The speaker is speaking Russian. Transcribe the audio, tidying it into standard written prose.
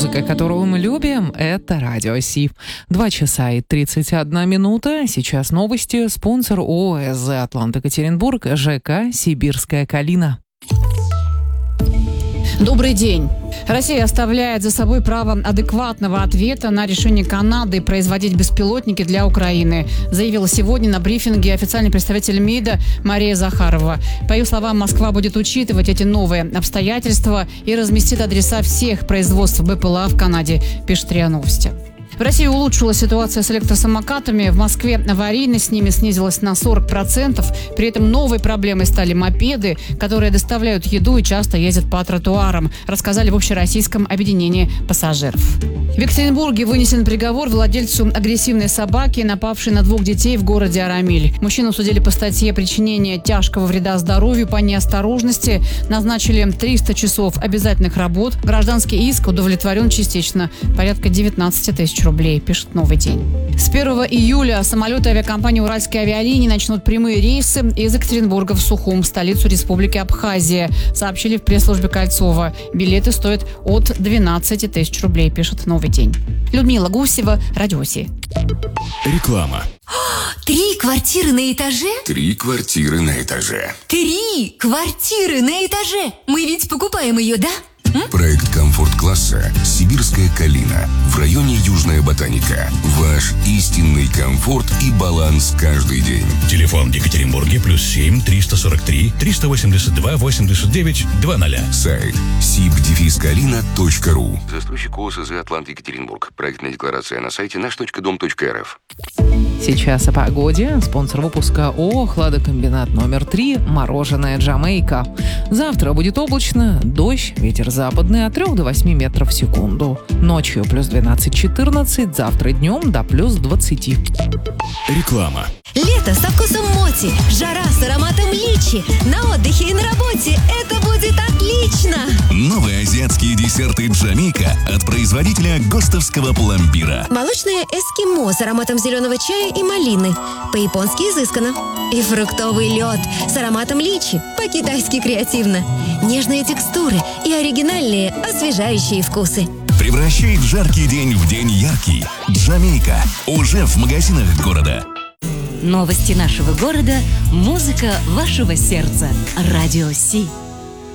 музыка, которую мы любим, это Радио Си. 2 часа и 31 минута. Сейчас новости. Спонсор ООС «Атлант Екатеринбург», ЖК «Сибирская Калина». Добрый день. Россия оставляет за собой право адекватного ответа на решение Канады производить беспилотники для Украины, заявила сегодня на брифинге официальный представитель МИДа Мария Захарова. По ее словам, Москва будет учитывать эти новые обстоятельства и разместит адреса всех производств БПЛА в Канаде, пишет РИА Новости. В России улучшилась ситуация с электросамокатами. В Москве аварийность с ними снизилась на 40%. При этом новой проблемой стали мопеды, которые доставляют еду и часто ездят по тротуарам, рассказали в Общероссийском объединении пассажиров. В Екатеринбурге вынесен приговор владельцу агрессивной собаки, напавшей на 2 детей в городе Арамиль. Мужчину судили по статье «Причинение тяжкого вреда здоровью по неосторожности». Назначили 300 часов обязательных работ. Гражданский иск удовлетворен частично. Порядка 19 тысяч рублей, пишет «Новый день». С 1 июля самолеты авиакомпании «Уральские авиалинии» начнут прямые рейсы из Екатеринбурга в Сухум, столицу Республики Абхазия, сообщили в пресс-службе Кольцова. Билеты стоят от 12 тысяч рублей, пишет «Новый день». Людмила Гусева, Радио Си. Реклама. 3 квартиры на этаже? 3 квартиры на этаже. 3 квартиры на этаже! Мы ведь покупаем ее, да? Проект комфорт-класса «Сибирская Калина» в районе Южная Ботаника. Ваш истинный комфорт и баланс каждый день. Телефон в Екатеринбурге +7 343 382 89 00. Сайт sib-kalina.ru. Застройщик ООС «Атлант Екатеринбург». Проектная декларация на сайте наш.дом.рф. Сейчас о погоде. Спонсор выпуска ООО «Хладокомбинат номер 3» «Мороженое Джамейка». Завтра будет облачно, дождь, ветер западный от 3 до 8 метров в секунду. Ночью +12-14, завтра днем до +20. Реклама. Лето со вкусом моти, жара с ароматом личи. На отдыхе и на работе это будет отлично! Новые азиатские десерты «Джамейка» от производителя ГОСТовского пломбира. Молочное эскимо с ароматом зеленого чая и малины. По-японски изысканно. И фруктовый лед с ароматом личи. По-китайски креативно. Нежные текстуры и оригинальные освежающие вкусы. Превращай жаркий день в день яркий. «Джамейка» уже в магазинах города. Новости нашего города, музыка вашего сердца. Радио Си.